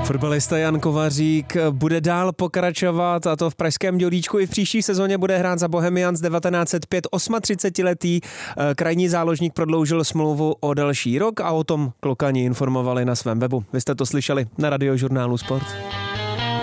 Fotbalista Jan Kovařík bude dál pokračovat, a to v pražském Dělíčku. I v příští sezóně bude hrát za Bohemians 1905. 38letý krajní záložník prodloužil smlouvu o další rok a o tom klokani informovali na svém webu. Vy jste to slyšeli na Radiožurnálu Sport.